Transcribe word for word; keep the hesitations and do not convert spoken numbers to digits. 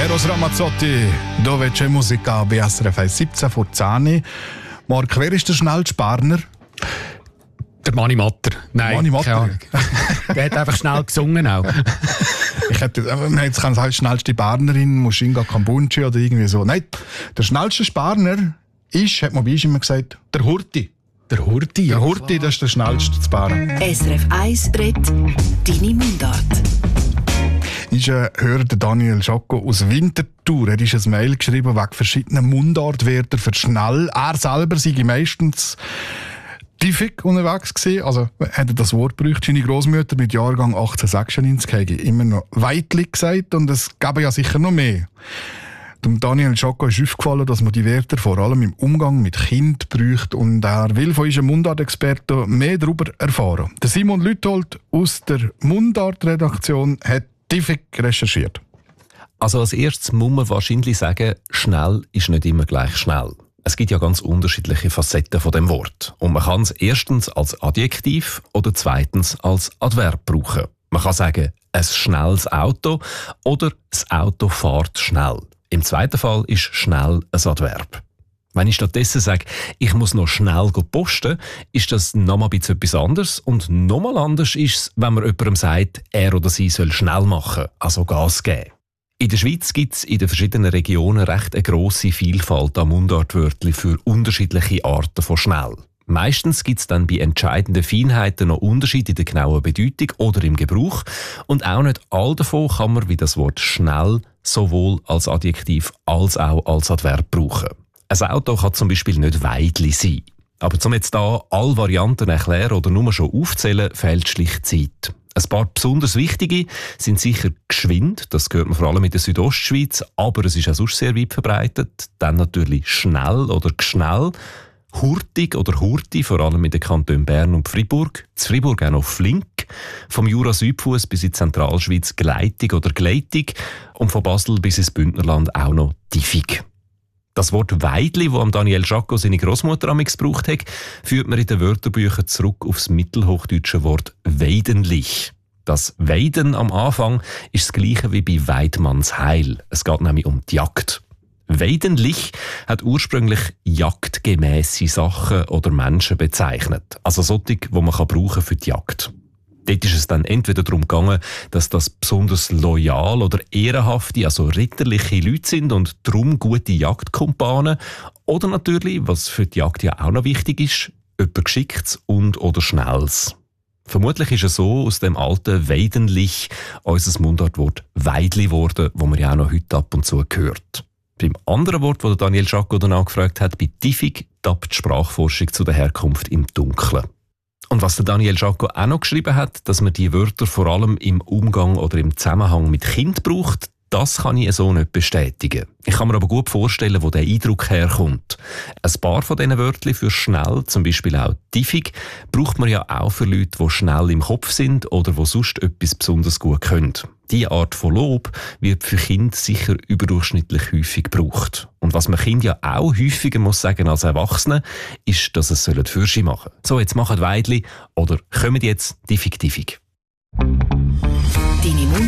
Eros Ramazzotti, dove c'è musica B S R F siebzehn vor zehn. Marc, wer ist der schnellste Berner? Der Mani Matter. Nein, Mani Matter. Der hat einfach schnell gesungen auch. Ich hätte jetzt kann sagen, schnellste Bernerin, Mushinga Kambunchi oder irgendwie so. Nein, der schnellste Berner ist, hat man bei uns immer gesagt, der Hurti. Der Hurti? Der Hurti, das ist der schnellste zu Bern. S R F eins redet deine Mundart. Ist ein Hörer, der Daniel Schocko aus Winterthur. Er hat ein Mail geschrieben wegen verschiedenen Mundartwörter für schnell. Er selber sei meistens tiefig unterwegs gewesen. Also hat er das Wort gebraucht. Seine Großmutter mit Jahrgang achtzehnhundertsechsundneunzig hat immer noch Weitli gesagt und es gäbe ja sicher noch mehr. Dem Daniel Schocko ist aufgefallen, dass man die Wörter vor allem im Umgang mit Kind braucht und er will von unserem Mundartexperten mehr darüber erfahren. Der Simon Lüthold aus der Mundart-Redaktion hat tiefig recherchiert. Also als erstes muss man wahrscheinlich sagen, schnell ist nicht immer gleich schnell. Es gibt ja ganz unterschiedliche Facetten von dem Wort. Und man kann es erstens als Adjektiv oder zweitens als Adverb brauchen. Man kann sagen, ein schnelles Auto oder das Auto fährt schnell. Im zweiten Fall ist schnell ein Adverb. Wenn ich stattdessen sage, ich muss noch schnell posten, ist das nochmal ein bisschen etwas anderes. Und nochmal anders ist es, wenn man jemandem sagt, er oder sie soll schnell machen, also Gas geben. In der Schweiz gibt es in den verschiedenen Regionen recht eine grosse Vielfalt an Mundartwörtern für unterschiedliche Arten von schnell. Meistens gibt es dann bei entscheidenden Feinheiten noch Unterschiede in der genauen Bedeutung oder im Gebrauch. Und auch nicht all davon kann man wie das Wort schnell sowohl als Adjektiv als auch als Adverb brauchen. Ein Auto kann zum Beispiel nicht Weidli sein. Aber um jetzt hier alle Varianten erklären oder nur schon aufzählen, fehlt schlicht Zeit. Ein paar besonders wichtige sind sicher geschwind, das gehört man vor allem in der Südostschweiz, aber es ist auch sonst sehr weit verbreitet. Dann natürlich schnell oder gschnell, hurtig oder hurti, vor allem in den Kantonen Bern und Fribourg. In Fribourg auch noch flink, vom Jura-Südfuss bis in die Zentralschweiz gleitig oder gleitig und von Basel bis ins Bündnerland auch noch tiefig. Das Wort Weidli, das Daniel Schocko seine Großmutter amigs gebraucht hat, führt man in den Wörterbüchern zurück auf das mittelhochdeutsche Wort weidenlich. Das Weiden am Anfang ist das gleiche wie bei Weidmannsheil. Es geht nämlich um die Jagd. Weidenlich hat ursprünglich jagdgemässe Sachen oder Menschen bezeichnet. Also solche, die man brauchen für die Jagd. Dort ist es dann entweder darum gegangen, dass das besonders loyal oder ehrenhafte, also ritterliche Leute sind und darum gute Jagdkumpanen. Oder natürlich, was für die Jagd ja auch noch wichtig ist, jemand Geschicktes und oder Schnelles. Vermutlich ist es so aus dem alten Weidenlich unser Mundartwort Weidli geworden, wo man ja auch noch heute ab und zu hört. Beim anderen Wort, das Daniel Schocko dann angefragt hat, bei tiefig, tappt die Sprachforschung zu der Herkunft im Dunkeln. Und was der Daniel Schocko auch noch geschrieben hat, dass man die Wörter vor allem im Umgang oder im Zusammenhang mit Kind braucht, das kann ich so nicht bestätigen. Ich kann mir aber gut vorstellen, wo der Eindruck herkommt. Ein paar von diesen Wörtern für schnell, zum Beispiel auch tiefig, braucht man ja auch für Leute, die schnell im Kopf sind oder die sonst etwas besonders gut können. Diese Art von Lob wird für Kinder sicher überdurchschnittlich häufig gebraucht. Und was man Kindern ja auch häufiger muss sagen als Erwachsene, ist, dass es Fürschi machen sollen. So, jetzt machen Weidli oder kommen jetzt tiefig, tiefig. Deine